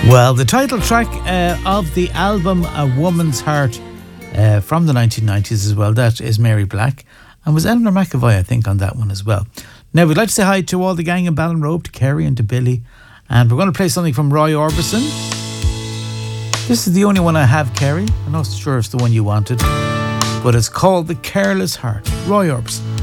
Well, the title track of the album A Woman's Heart from the 1990s as well, that is Mary Black, and was Eleanor McAvoy, I think, on that one as well. Now, we'd like to say hi to all the gang in Ballinrobe, to Kerry and to Billy, and we're going to play something from Roy Orbison. This is the only one I have, Kerry. I'm not sure it's the one you wanted, but it's called The Careless Heart. Roy Orbison.